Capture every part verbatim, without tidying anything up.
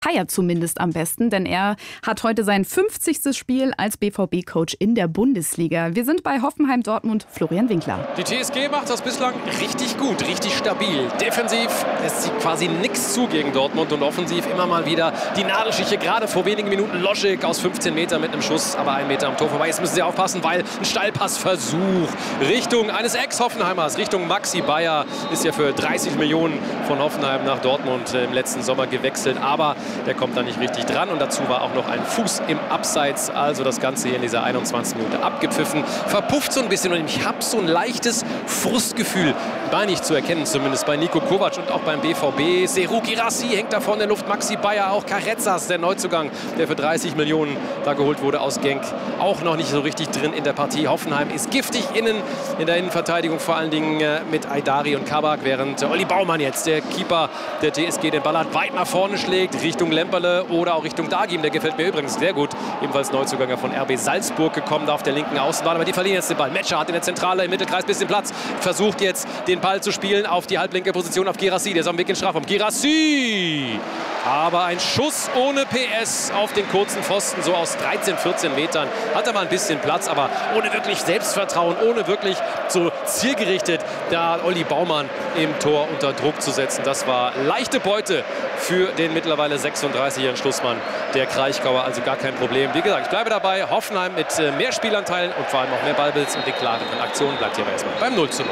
feiert zumindest am besten, denn er hat heute sein fünfzigstes Spiel als B V B-Coach in der Bundesliga. Wir sind bei Hoffenheim Dortmund, Florian Winkler. Die T S G macht das bislang richtig gut, richtig stabil. Defensiv lässt sie quasi nichts zu gegen Dortmund und offensiv immer mal wieder die Nadelstiche. Gerade vor wenigen Minuten Loschik aus fünfzehn Metern mit einem Schuss, aber ein Meter am Tor vorbei. Jetzt müssen sie aufpassen, weil ein Steilpassversuch Richtung eines Ex-Hoffenheimers, Richtung Maxi Bayer, ist ja für dreißig Millionen von Hoffenheim nach Dortmund im letzten Sommer gewechselt. Aber der kommt da nicht richtig dran und dazu war auch noch ein Fuß im Abseits. Also das Ganze hier in dieser einundzwanzigsten Minute abgepfiffen. Verpufft so ein bisschen und ich habe so ein leichtes Frustgefühl, war nicht zu erkennen, zumindest bei Niko Kovac und auch beim B V B. Serhou Guirassy hängt da vorne in der Luft, Maxi Bayer, auch Carrezzas, der Neuzugang, der für dreißig Millionen da geholt wurde aus Genk, auch noch nicht so richtig drin in der Partie. Hoffenheim ist giftig innen in der Innenverteidigung, vor allen Dingen äh, mit Aydari und Kabak, während äh, Olli Baumann jetzt, der Keeper der T S G, den Ball hat, weit nach vorne schlägt, Richtung Lemperle oder auch Richtung Dagim, der gefällt mir übrigens sehr gut, ebenfalls Neuzuganger von R B Salzburg gekommen, da auf der linken Außenbahn, aber die verlieren jetzt den Ball. Metscher hat in der Zentrale im Mittelkreis ein bisschen Platz, versucht jetzt den Ball zu spielen auf die halblinke Position auf Guirassy, der ist auf dem Weg in den Strafraum. Guirassy! Aber ein Schuss ohne P S auf den kurzen Pfosten, so aus dreizehn, vierzehn Metern. Hat er mal ein bisschen Platz, aber ohne wirklich Selbstvertrauen, ohne wirklich so zielgerichtet da Olli Baumann im Tor unter Druck zu setzen. Das war leichte Beute für den mittlerweile sechsunddreißigjährigen Schlussmann der Kraichgauer. Also gar kein Problem. Wie gesagt, ich bleibe dabei. Hoffenheim mit mehr Spielanteilen und vor allem auch mehr Ballbesitz und den klareren Aktionen bleibt hier aber erstmal beim null zu null.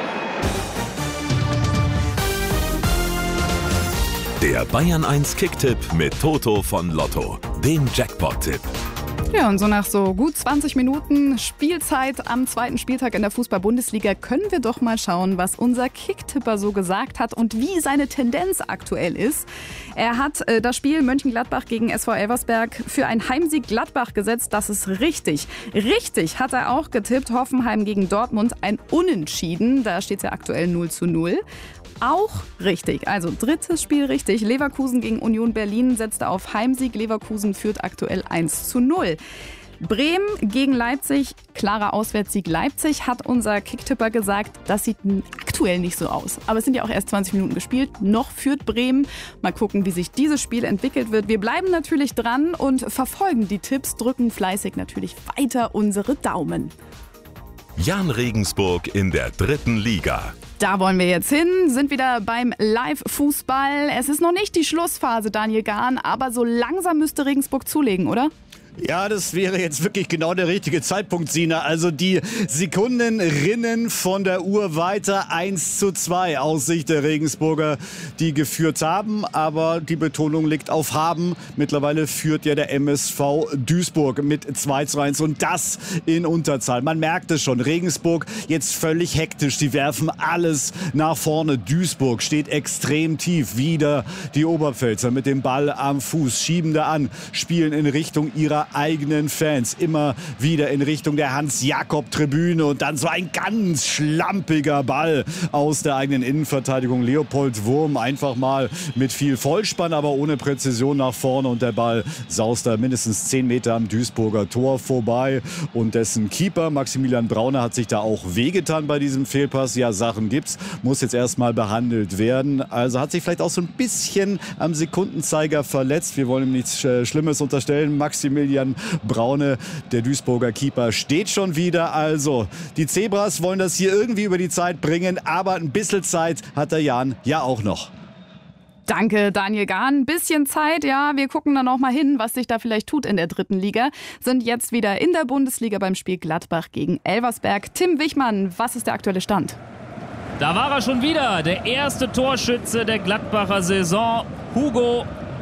Der Bayern eins Kicktipp mit Toto von Lotto, dem Jackpot-Tipp. Ja, und so nach so gut zwanzig Minuten Spielzeit am zweiten Spieltag in der Fußball-Bundesliga können wir doch mal schauen, was unser Kicktipper so gesagt hat und wie seine Tendenz aktuell ist. Er hat äh, das Spiel Mönchengladbach gegen S V Elversberg für einen Heimsieg Gladbach gesetzt. Das ist richtig. Richtig hat er auch getippt. Hoffenheim gegen Dortmund ein Unentschieden. Da steht es ja aktuell null zu null. Auch richtig. Also drittes Spiel richtig. Leverkusen gegen Union Berlin setzte auf Heimsieg. Leverkusen führt aktuell eins zu null. Bremen gegen Leipzig, klarer Auswärtssieg Leipzig, hat unser Kicktipper gesagt. Das sieht aktuell nicht so aus. Aber es sind ja auch erst zwanzig Minuten gespielt. Noch führt Bremen. Mal gucken, wie sich dieses Spiel entwickelt wird. Wir bleiben natürlich dran und verfolgen die Tipps, drücken fleißig natürlich weiter unsere Daumen. Jan Regensburg in der dritten Liga. Da wollen wir jetzt hin, sind wieder beim Live-Fußball. Es ist noch nicht die Schlussphase, Daniel Gahn, aber so langsam müsste Regensburg zulegen, oder? Ja, das wäre jetzt wirklich genau der richtige Zeitpunkt, Sina. Also die Sekunden rinnen von der Uhr weiter. eins zu zwei aus Sicht der Regensburger, die geführt haben. Aber die Betonung liegt auf haben. Mittlerweile führt ja der M S V Duisburg mit zwei zu eins. Und das in Unterzahl. Man merkt es schon. Regensburg jetzt völlig hektisch. Die werfen alles nach vorne. Duisburg steht extrem tief. Wieder die Oberpfälzer mit dem Ball am Fuß. Schieben da an. Spielen in Richtung ihrer eigenen Fans, immer wieder in Richtung der Hans-Jakob-Tribüne und dann so ein ganz schlampiger Ball aus der eigenen Innenverteidigung. Leopold Wurm einfach mal mit viel Vollspann, aber ohne Präzision nach vorne und der Ball saust da mindestens zehn Meter am Duisburger Tor vorbei und dessen Keeper Maximilian Brauner hat sich da auch wehgetan bei diesem Fehlpass. Ja, Sachen gibt's, muss jetzt erstmal behandelt werden. Also hat sich vielleicht auch so ein bisschen am Sekundenzeiger verletzt. Wir wollen ihm nichts Schlimmes unterstellen. Maximilian Braune, der Duisburger Keeper, steht schon wieder. Also, die Zebras wollen das hier irgendwie über die Zeit bringen, aber ein bisschen Zeit hat der Jan ja auch noch. Danke, Daniel Gahn. Ein bisschen Zeit, ja. Wir gucken dann noch mal hin, was sich da vielleicht tut in der dritten Liga. Sind jetzt wieder in der Bundesliga beim Spiel Gladbach gegen Elversberg. Tim Wichmann, was ist der aktuelle Stand? Da war er schon wieder, der erste Torschütze der Gladbacher Saison, Hugo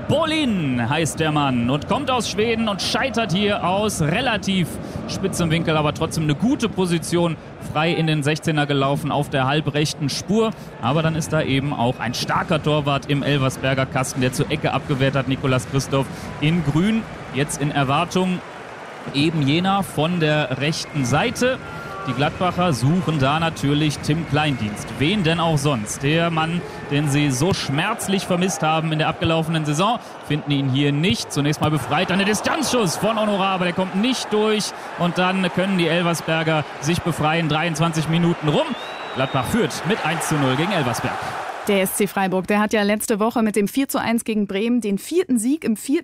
Bolin heißt der Mann und kommt aus Schweden und scheitert hier aus relativ spitzem Winkel, aber trotzdem eine gute Position, frei in den sechzehner gelaufen auf der halbrechten Spur. Aber dann ist da eben auch ein starker Torwart im Elversberger Kasten, der zur Ecke abgewehrt hat, Nicolas Christoph in grün. Jetzt in Erwartung eben jener von der rechten Seite. Die Gladbacher suchen da natürlich Tim Kleindienst. Wen denn auch sonst? Der Mann, den sie so schmerzlich vermisst haben in der abgelaufenen Saison, finden ihn hier nicht. Zunächst mal befreit, dann der Distanzschuss von Honorar, aber der kommt nicht durch. Und dann können die Elversberger sich befreien. dreiundzwanzig Minuten rum. Gladbach führt mit eins zu null gegen Elversberg. Der S C Freiburg, der hat ja letzte Woche mit dem vier zu eins gegen Bremen den vierten Sieg im vierten